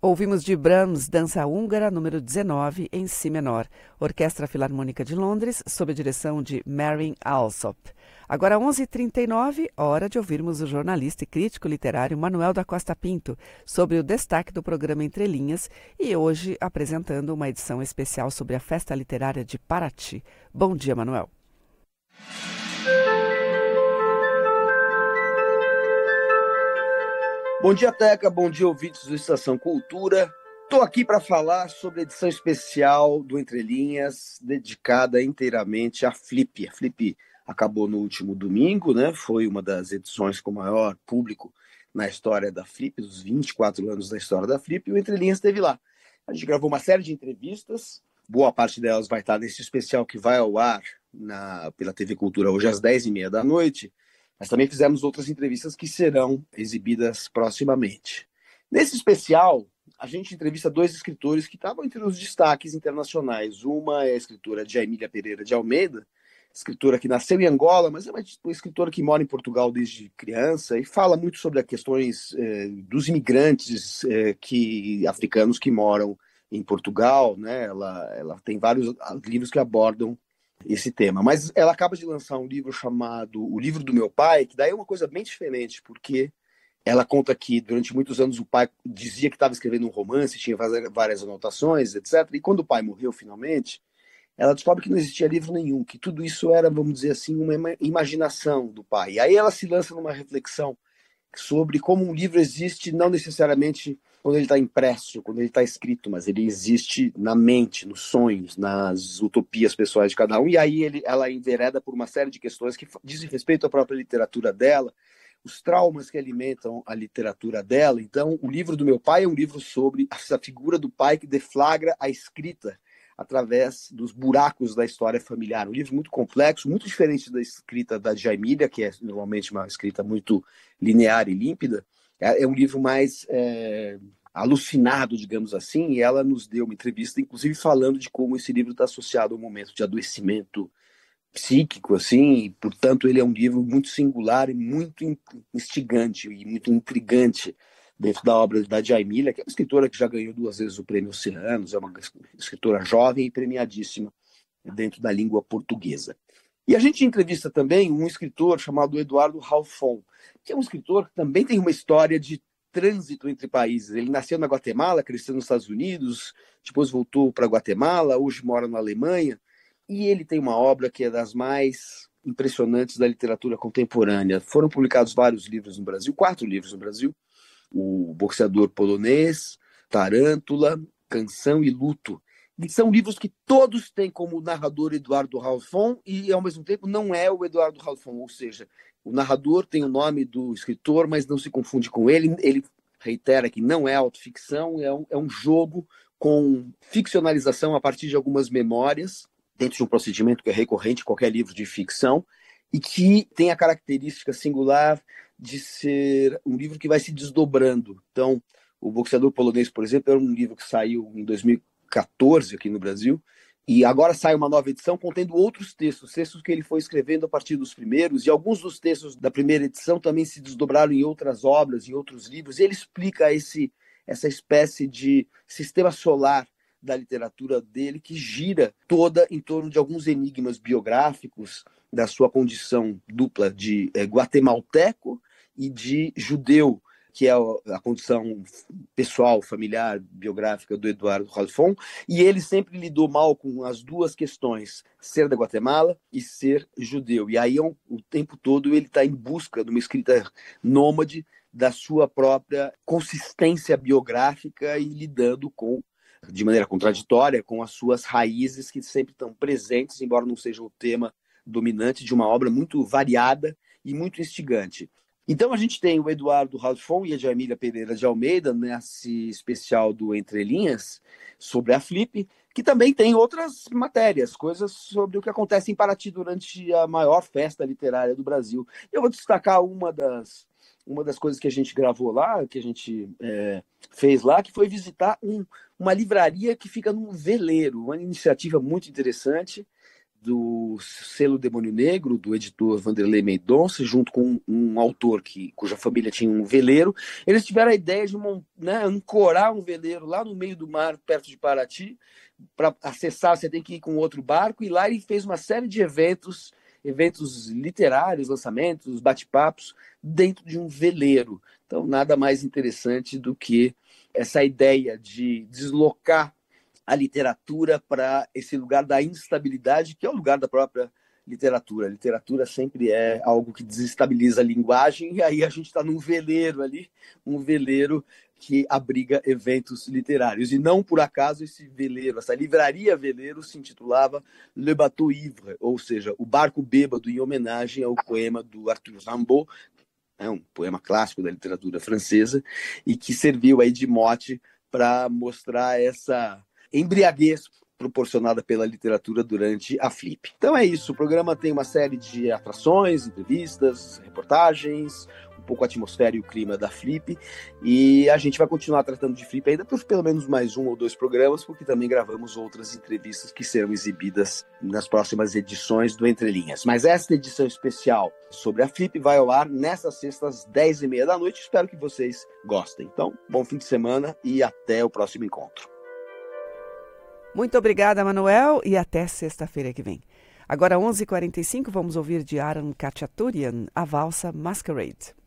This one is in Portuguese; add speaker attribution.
Speaker 1: Ouvimos de Brahms, Dança Húngara, número 19, em si menor. Orquestra Filarmônica de Londres, sob a direção de Marin Alsop. Agora 11h39, hora de ouvirmos o jornalista e crítico literário Manuel da Costa Pinto sobre o destaque do programa Entre Linhas e hoje apresentando uma edição especial sobre a Festa Literária de Paraty. Bom dia, Manuel.
Speaker 2: Bom dia, Teca. Bom dia, ouvintes do Estação Cultura. Estou aqui para falar sobre a edição especial do Entre Linhas, dedicada inteiramente à Flip. A Flip acabou no último domingo, né? Foi uma das edições com maior público na história da Flip, dos 24 anos da história da Flip, e o Entre Linhas esteve lá. A gente gravou uma série de entrevistas, boa parte delas vai estar nesse especial que vai ao ar pela TV Cultura hoje às 10h30 da noite, mas também fizemos outras entrevistas que serão exibidas proximamente. Nesse especial, a gente entrevista dois escritores que estavam entre os destaques internacionais. Uma é a escritora Jaimília Pereira de Almeida, escritora que nasceu em Angola, mas é uma escritora que mora em Portugal desde criança e fala muito sobre as questões dos imigrantes africanos que moram em Portugal, né? Ela tem vários livros que abordam esse tema, mas ela acaba de lançar um livro chamado O Livro do Meu Pai, que daí é uma coisa bem diferente, porque ela conta que durante muitos anos o pai dizia que estava escrevendo um romance, tinha várias anotações, etc. E quando o pai morreu finalmente, ela descobre que não existia livro nenhum, que tudo isso era, vamos dizer assim, uma imaginação do pai. E aí ela se lança numa reflexão sobre como um livro existe não necessariamente quando ele está impresso, quando ele está escrito, mas ele existe na mente, nos sonhos, nas utopias pessoais de cada um. E aí ela envereda por uma série de questões que dizem respeito à própria literatura dela, os traumas que alimentam a literatura dela. Então, o livro do meu pai é um livro sobre essa figura do pai que deflagra a escrita através dos buracos da história familiar. Um livro muito complexo, muito diferente da escrita da Jaimília, que é normalmente uma escrita muito linear e límpida. É um livro mais alucinado, digamos assim, e ela nos deu uma entrevista, inclusive falando de como esse livro está associado a um momento de adoecimento psíquico, assim, e, portanto, ele é um livro muito singular e muito instigante e muito intrigante dentro da obra da Jaimília, que é uma escritora que já ganhou 2 vezes o Prêmio Oceanos, é uma escritora jovem e premiadíssima dentro da língua portuguesa. E a gente entrevista também um escritor chamado Eduardo Halfon, que é um escritor que também tem uma história de trânsito entre países. Ele nasceu na Guatemala, cresceu nos Estados Unidos, depois voltou para a Guatemala, hoje mora na Alemanha, e ele tem uma obra que é das mais impressionantes da literatura contemporânea. Foram publicados vários livros no Brasil, 4 livros no Brasil: O Boxeador Polonês, Tarântula, Canção e Luto. E são livros que todos têm como narrador Eduardo Halfon e, ao mesmo tempo, não é o Eduardo Halfon, ou seja, o narrador tem o nome do escritor, mas não se confunde com ele. Ele reitera que não é autoficção, é um jogo com ficcionalização a partir de algumas memórias, dentro de um procedimento que é recorrente em qualquer livro de ficção, e que tem a característica singular de ser um livro que vai se desdobrando. Então, O Boxeador Polonês, por exemplo, era um livro que saiu em 2014 aqui no Brasil, e agora sai uma nova edição contendo outros textos que ele foi escrevendo a partir dos primeiros, e alguns dos textos da primeira edição também se desdobraram em outras obras, em outros livros, e ele explica essa espécie de sistema solar da literatura dele, que gira toda em torno de alguns enigmas biográficos da sua condição dupla de guatemalteco e de judeu, que é a condição pessoal, familiar, biográfica do Eduardo Halfon, e ele sempre lidou mal com as duas questões, ser da Guatemala e ser judeu. E aí, o tempo todo, ele está em busca de uma escrita nômade da sua própria consistência biográfica e lidando de maneira contraditória com as suas raízes que sempre estão presentes, embora não seja o tema dominante de uma obra muito variada e muito instigante. Então a gente tem o Eduardo Halfon e a Jaimília Pereira de Almeida nesse especial do Entre Linhas sobre a Flip, que também tem outras matérias, coisas sobre o que acontece em Paraty durante a maior festa literária do Brasil. Eu vou destacar uma das coisas que a gente gravou lá, que a gente fez lá, que foi visitar uma livraria que fica num veleiro, uma iniciativa muito interessante do Selo Demônio Negro, do editor Vanderlei Mendonça, junto com um autor cuja família tinha um veleiro. Eles tiveram a ideia de ancorar um veleiro lá no meio do mar, perto de Paraty. Para acessar, você tem que ir com outro barco, e lá ele fez uma série de eventos literários, lançamentos, bate-papos, dentro de um veleiro. Então, nada mais interessante do que essa ideia de deslocar a literatura para esse lugar da instabilidade, que é o lugar da própria literatura. A literatura sempre é algo que desestabiliza a linguagem, e aí a gente está num veleiro ali, um veleiro que abriga eventos literários. E não por acaso esse veleiro, essa livraria veleiro, se intitulava Le Bateau Ivre, ou seja, o barco bêbado, em homenagem ao poema do Arthur Rimbaud, um poema clássico da literatura francesa, e que serviu aí de mote para mostrar essa embriaguez proporcionada pela literatura durante a Flip. Então é isso, o programa tem uma série de atrações, entrevistas, reportagens, um pouco a atmosfera e o clima da Flip, e a gente vai continuar tratando de Flip ainda por pelo menos mais 1 ou 2 programas, porque também gravamos outras entrevistas que serão exibidas nas próximas edições do Entre Linhas. Mas esta edição especial sobre a Flip vai ao ar nesta sexta às 10h30 da noite, espero que vocês gostem. Então, bom fim de semana e até o próximo encontro.
Speaker 1: Muito obrigada, Manuel, e até sexta-feira que vem. Agora, 11h45, vamos ouvir de Aram Khachaturian, a valsa Masquerade.